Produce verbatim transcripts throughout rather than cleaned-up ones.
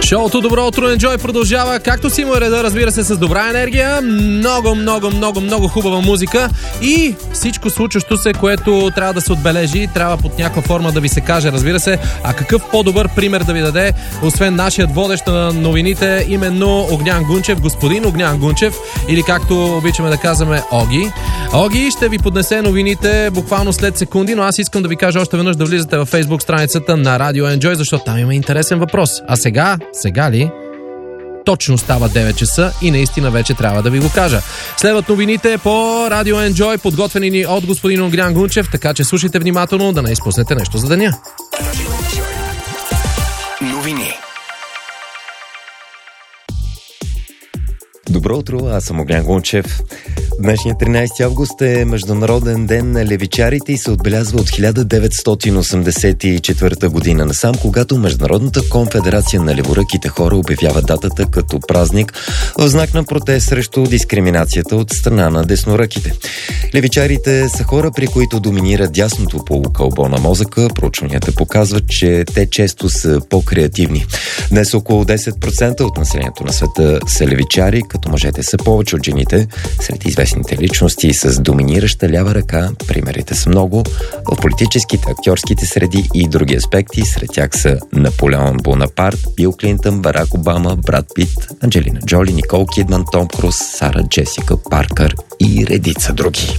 Шоуто Добро утро, Enjoy продължава, както си му е реда, разбира се, с добра енергия, много, много, много, много хубава музика и всичко случващо се, което трябва да се отбележи, трябва под някаква форма да ви се каже, разбира се. А какъв по-добър пример да ви даде, освен нашият водещ на новините, именно Огнян Гунчев, господин Огнян Гунчев, или както обичаме да казваме Оги. Оги ще ви поднесе новините буквално след секунди, но аз искам да ви кажа още веднъж да влизате във Facebook страницата на Радио Enjoy, защото там има интересен въпрос. А сега, сега ли? Точно става девет часа и наистина вече трябва да ви го кажа. Следват новините по Радио Enjoy, подготвени ни от господин Огнян Гунчев, така че слушайте внимателно да не изпуснете нещо за деня. Новини. Добро утро, аз съм Огнян Гунчев. Днешният тринайсети август е Международен ден на левичарите и се отбелязва от хиляда деветстотин осемдесет и четвърта година насам, когато Международната конфедерация на леворъките хора обявява датата като празник в знак на протест срещу дискриминацията от страна на десноръките. Левичарите са хора, при които доминира дясното полукълбо на мозъка. Проучванията показват, че те често са по-креативни. Днес около десет процента от населението на света са левичари, като мъжете са повече от жените. Сред известните личности с доминираща лява ръка примерите са много. В политическите, актьорските среди и други аспекти сред тях са Наполеон Бонапарт, Бил Клинтън, Барак Обама, Брад Пит, Анджелина Джоли, Никол Кидман, Том Круз, Сара Джесика Паркър и редица други.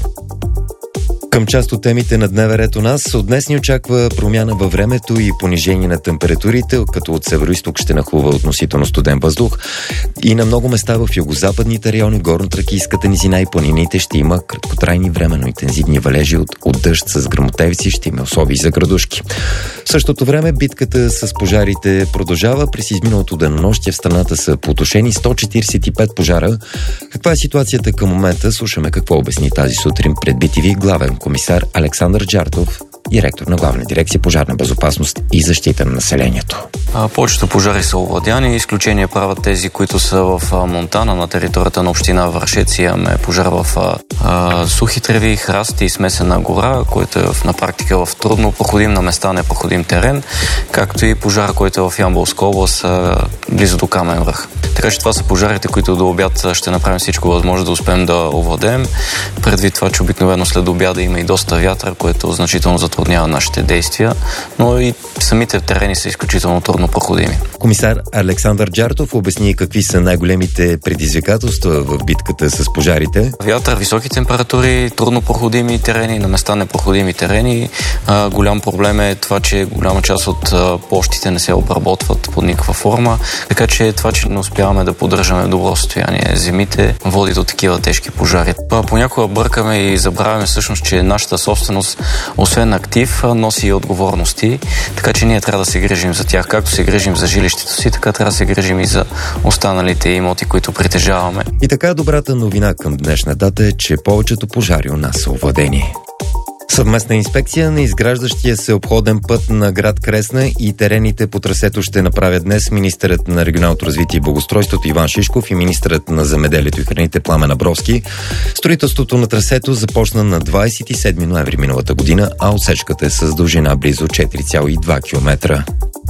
Към част от темите на дневен ред у нас, от днес ни очаква промяна във времето и понижение на температурите, като от североизток ще нахлува относително студен въздух и на много места в югозападните райони, горно-тракийската низина и планините ще има краткотрайни временно интензивни валежи от, от дъжд с гръмотевици, ще има условия за градушки. В същото време битката с пожарите продължава. През изминалото денонощие в страната са потушени сто четиридесет и пет пожара. Каква е ситуацията към момента? Слушаме какво обясни тази сутрин пред би ти ви главен комисар Александър Джартов, директор на Главна дирекция пожарна безопасност и защита на населението. А, повечето пожари са овладяни. Изключение правят тези, които са в а, Монтана, на територията на община Вършец. Имаме пожар в а, а, сухи треви, храсти и смесена гора, който е в, на практика в трудно проходим, на места непроходим терен, както и пожар, който е в Ямболска област, а, близо до Камен връх. Така че това са пожарите, които до обяд ще направим всичко възможно да успеем да овладеем. Предвид това, че обикновено след обяда има и доста вятър, което значително затруднява нашите действия, но и самите терени са изключително трудно проходими. Комисар Александър Джартов обясни какви са най-големите предизвикателства в битката с пожарите. Вятър, високи температури, трудно проходими терени, на места непроходими терени. А, голям проблем е това, че голяма част от а, площите не се обработват под никаква форма, така че това, че не успяваме да поддържаме добро състояние зимите, води до такива тежки пожари. Понякога бъркаме и забравяме всъщност, че нашата собственост, освен актив, носи и отговорности, така че ние трябва да се грижим за тях. Както се грижим за жилището си, така трябва да се грижим и за останалите имоти, които притежаваме. И така добрата новина към днешна дата е, че повечето пожари у нас са овладени. Съвместна инспекция на изграждащия се обходен път на град Кресна и терените по трасето ще направят днес министърът на регионалното развитие и благоустройството Иван Шишков и министърът на земеделието и храните Пламен Абровски. Строителството на трасето започна на двадесет и седми ноември миналата година, а отсечката е с дължина близо четири цяло и две километра.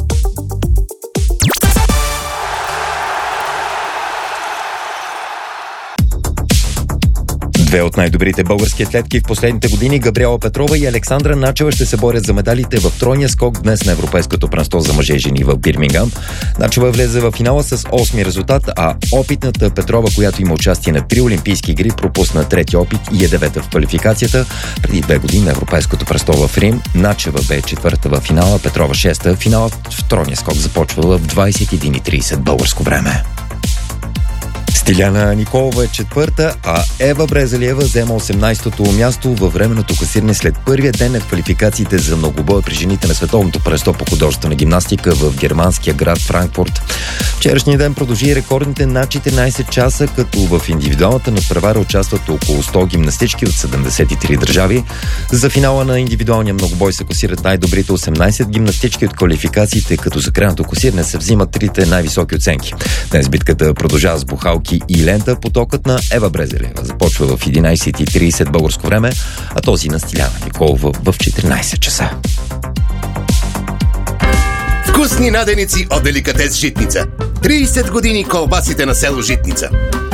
Две от най-добрите български атлетки в последните години, Габриела Петрова и Александра Начева, ще се борят за медалите в тройния скок днес на Европейското първенство за мъже и жени в Бирмингам. Начева влезе в финала с осми резултат, а опитната Петрова, която има участие на три олимпийски игри, пропусна трети опит и е девета в квалификацията. Преди две години на Европейското първенство в Рим Начева бе четвърта в финала, Петрова шеста. Финалът в тройния скок започва в двадесет и една и тридесет българско време. Стиляна Николова е четвърта, а Ева Брезалиева взема осемнадесетото място във временното класиране след първия ден на квалификациите за многобой при жените на световното първенство по художествена гимнастика в германския град Франкфурт. Вчерашния ден продължи рекордните над четиринадесет часа, като в индивидуалната надпревара участват около сто гимнастички от седемдесет и три държави. За финала на индивидуалния многобой се класират най-добрите осемнадесет гимнастички от квалификациите, като за крайното класиране се взимат трите най-високи оценки. Днес битката продължава с бухалки и лента. Потокът на Ева Брезалиева започва в единадесет и тридесет българско време, а този на Стиляна Николова в четиринадесет часа. Вкусни наденици от деликатес Житница. трийсет години колбасите на село Житница.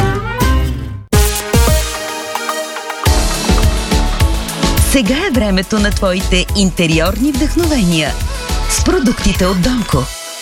Сега е времето на твоите интериорни вдъхновения с продуктите от Донко.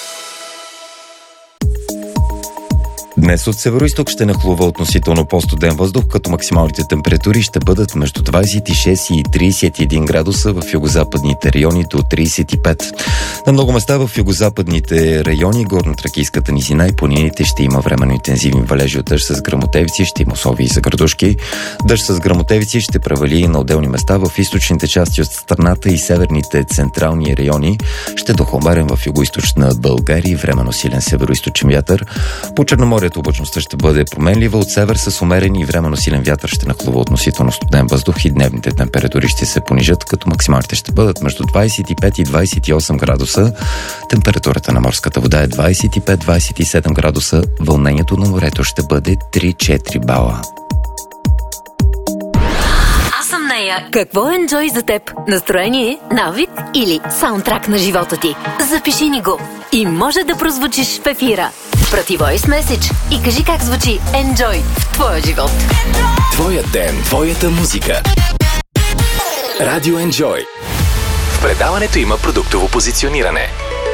Днес от североизток ще нахлува относително по-студен въздух, като максималните температури ще бъдат между двадесет и шест и тридесет и един градуса в югозападните райони до тридесет и пет. На много места в югозападните райони, горно-тракийската низина и планините ще има временно интензивни валежи от дъжд с гръмотевици, ще има условия и за градушки. Дъжд с гръмотевици ще превали на отделни места в източните части от страната и северните централни райони. Ще дохломарен в югоизточна България и временно силен североизточен вятър. По Черноморието облачността ще бъде променлива, от север с умерен и временно силен вятър ще нахлува относително студен въздух и дневните температури ще се понижат, като максималните ще бъдат между двадесет и пет и двадесет и осем градуса. Температурата на морската вода е двадесет и пет до двадесет и седем градуса, вълнението на морето ще бъде три-четири бала. Какво е Enjoy за теб? Настроение, навик или саундтрак на живота ти? Запиши ни го и може да прозвучиш в ефира. Прати voice message и кажи как звучи Enjoy в твоя живот. Твоят ден, твоята музика. Радио Enjoy. В предаването има продуктово позициониране.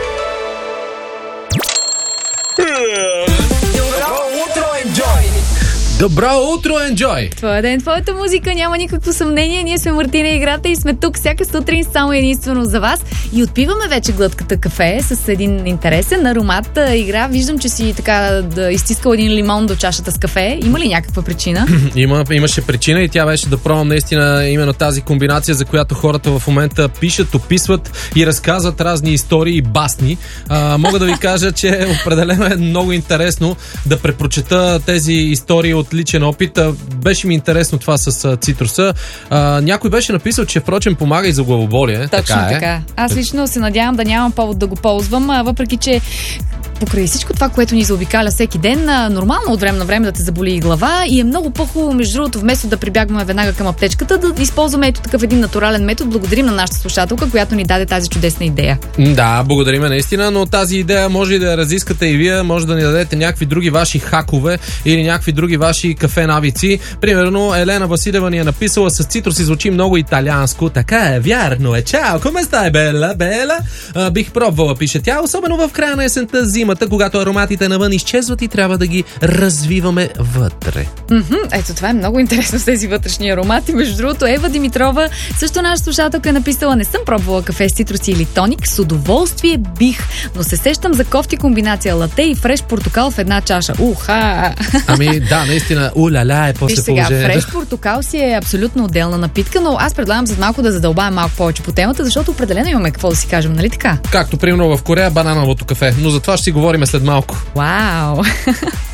Добро утро, Enjoy! Твоя ден, твоята музика, няма никакво съмнение. Ние сме Мартина и играта и сме тук всяка сутрин само единствено за вас. И отпиваме вече глътката кафе с един интересен аромат. Игра, виждам, че си така да изтискал един лимон до чашата с кафе. Има ли някаква причина? Има, имаше причина и тя беше да пробвам наистина именно тази комбинация, за която хората в момента пишат, описват и разказват разни истории и басни. А, мога да ви кажа, че определено е много интересно да препрочета тези истории от личен опит. Беше ми интересно това с цитруса. А, някой беше написал, че впрочем помага и за главоболие. Точно така. Е. така. Аз лично се надявам да нямам повод да го ползвам, а, въпреки че покрай всичко това, което ни заобикаля всеки ден, нормално от време на време да те заболи и глава и е много по-хубаво, между другото, вместо да прибягваме веднага към аптечката, да използваме ето такъв един натурален метод. Благодарим на нашата слушателка, която ни даде тази чудесна идея. Да, благодариме наистина, но тази идея може и да я разискате и вие, може да ни дадете някакви други ваши хакове или някакви други ваши кафе навици. Примерно Елена Василева ни е написала: с цитрус и звучи много италианско. Така е, вярно е. Чао, коме стай, Бела? Бела? А, бих пробвала, пише тя, особено в края на есента, зимата, когато ароматите навън изчезват и трябва да ги развиваме вътре. Mm-hmm. Ето, това е много интересно с тези вътрешни аромати. Между другото, Ева Димитрова, също наша слушателка, е написала: не съм пробвала кафе с цитруси или тоник, с удоволствие бих, но се сещам за кофти комбинация лате и фреш портокал в една чаша. Уха! Ами да, наистина, уляля е после положението. Виж сега, фреш портокал си е абсолютно отделна напитка, но аз предлагам за малко да задълбаем малко повече по темата, защото определено имаме какво да си кажем, нали така? Както примерно в Корея банановото кафе, но за това ще си говорим след малко. Вау!